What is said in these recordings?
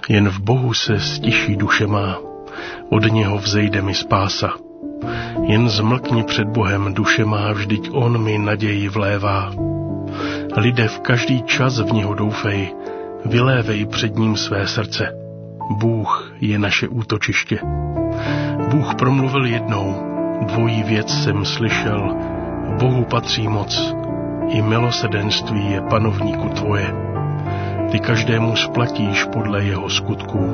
Jen v Bohu se stiší duše má, od něho vzejde mi spása. Jen zmlkni před Bohem, duše má, vždyť on mi naději vlévá. Lidé v každý čas v něho doufej, vylévej před ním své srdce. Bůh je naše útočiště. Bůh promluvil jednou, dvojí věc jsem slyšel, Bohu patří moc, i milosrdenství je panovníku tvoje. Ty každému splatíš podle jeho skutků.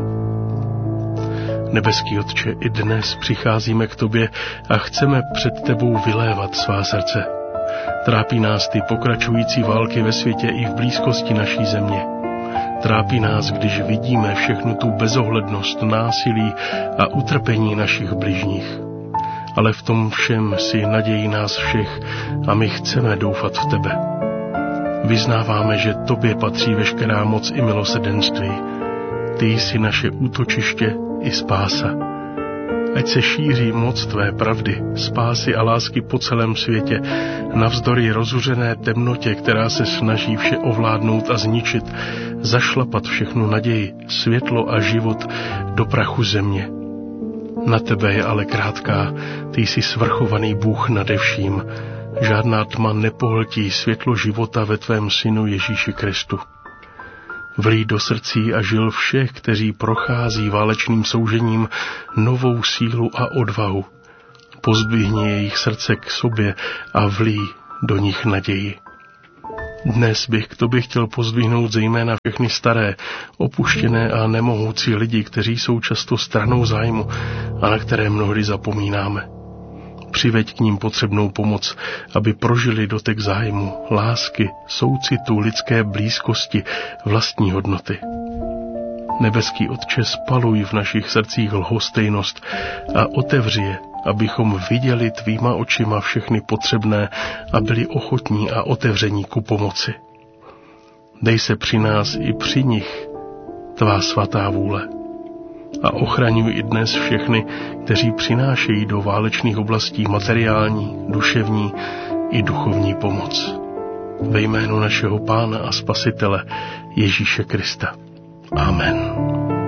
Nebeský Otče, i dnes přicházíme k tobě a chceme před tebou vylévat svá srdce. Trápí nás ty pokračující války ve světě i v blízkosti naší země. Trápí nás, když vidíme všechnu tu bezohlednost, násilí a utrpení našich bližních. Ale v tom všem si nadějí nás všech a my chceme doufat v tebe. Vyznáváme, že tobě patří veškerá moc i milosrdenství. Ty jsi naše útočiště i spása. Ať se šíří moc tvé pravdy, spásy a lásky po celém světě, navzdory rozuřené temnotě, která se snaží vše ovládnout a zničit, zašlapat všechnu naději, světlo a život do prachu země. Na tebe je ale krátká, ty jsi svrchovaný Bůh nade vším. Žádná tma nepohltí světlo života ve tvém synu Ježíši Kristu. Vlij do srdcí a žil všech, kteří prochází válečným soužením, novou sílu a odvahu. Pozdvihni jejich srdce k sobě a vlij do nich naději. Dnes bych k tobě chtěl pozdvihnout zejména všechny staré, opuštěné a nemohoucí lidi, kteří jsou často stranou zájmu a na které mnohdy zapomínáme. Přiveď k ním potřebnou pomoc, aby prožili dotek zájmu, lásky, soucitu, lidské blízkosti, vlastní hodnoty. Nebeský Otče, spaluj v našich srdcích lhostejnost a otevři je, abychom viděli tvýma očima všechny potřebné a byli ochotní a otevření ku pomoci. Dej se při nás i při nich tvá svatá vůle. A ochraňuj i dnes všechny, kteří přinášejí do válečných oblastí materiální, duševní i duchovní pomoc. Ve jménu našeho Pána a Spasitele Ježíše Krista. Amen.